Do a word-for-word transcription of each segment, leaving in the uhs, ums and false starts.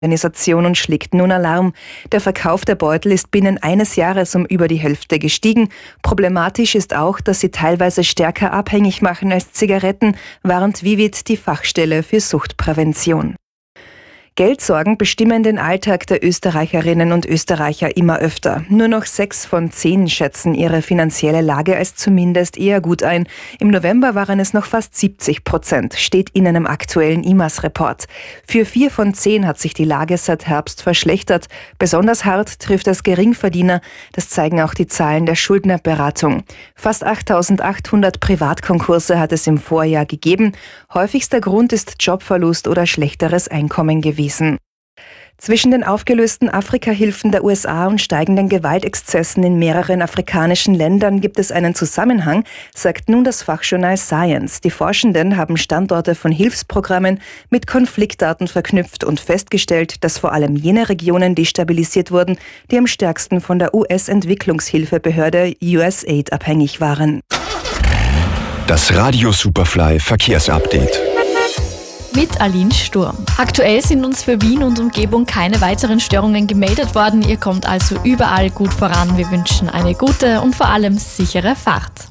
Organisation und schlägt nun Alarm. Der Verkauf der Beutel ist binnen eines Jahres um über die Hälfte gestiegen. Problematisch ist auch, dass sie teilweise stärker abhängig machen als Zigaretten, warnt Vivid, die Fachstelle für Suchtprävention. Geldsorgen bestimmen den Alltag der Österreicherinnen und Österreicher immer öfter. Nur noch sechs von zehn schätzen ihre finanzielle Lage als zumindest eher gut ein. Im November waren es noch fast siebzig Prozent, steht in einem aktuellen I M A S-Report. Für vier von zehn hat sich die Lage seit Herbst verschlechtert. Besonders hart trifft es Geringverdiener. Das zeigen auch die Zahlen der Schuldnerberatung. Fast achttausendachthundert Privatkonkurse hat es im Vorjahr gegeben. Häufigster Grund ist Jobverlust oder schlechteres Einkommen gewesen. Zwischen den aufgelösten Afrika-Hilfen der U S A und steigenden Gewaltexzessen in mehreren afrikanischen Ländern gibt es einen Zusammenhang, sagt nun das Fachjournal Science. Die Forschenden haben Standorte von Hilfsprogrammen mit Konfliktdaten verknüpft und festgestellt, dass vor allem jene Regionen destabilisiert wurden, die am stärksten von der U S-Entwicklungshilfebehörde U S A I D abhängig waren. Das Radio Superfly Verkehrsupdate. Mit Aline Sturm. Aktuell sind uns für Wien und Umgebung keine weiteren Störungen gemeldet worden. Ihr kommt also überall gut voran. Wir wünschen eine gute und vor allem sichere Fahrt.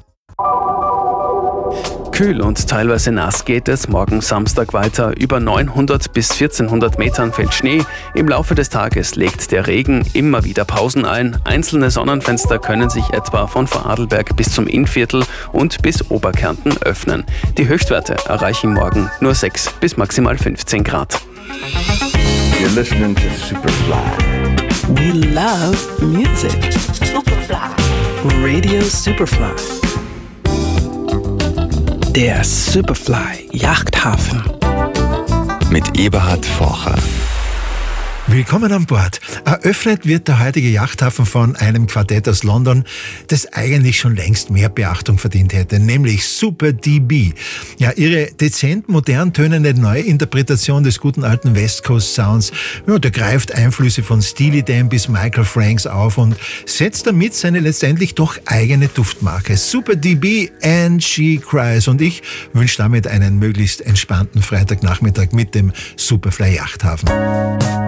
Kühl und teilweise nass geht es morgen Samstag weiter. Über neunhundert bis vierzehnhundert Metern fällt Schnee. Im Laufe des Tages legt der Regen immer wieder Pausen ein. Einzelne Sonnenfenster können sich etwa von Vorarlberg bis zum Innviertel und bis Oberkärnten öffnen. Die Höchstwerte erreichen morgen nur sechs bis maximal fünfzehn Grad. You're listening to Superfly. We love music. Superfly. Radio Superfly. Der Superfly Yachthafen. Mit Eberhard Forcher. Willkommen an Bord. Eröffnet wird der heutige Yachthafen von einem Quartett aus London, das eigentlich schon längst mehr Beachtung verdient hätte, nämlich Super D B. Ja, ihre dezent modern tönende Neuinterpretation des guten alten West Coast Sounds, ja, der greift Einflüsse von Steely Dan bis Michael Franks auf und setzt damit seine letztendlich doch eigene Duftmarke. Super D B and She Cries. Und ich wünsche damit einen möglichst entspannten Freitagnachmittag mit dem Superfly Yachthafen.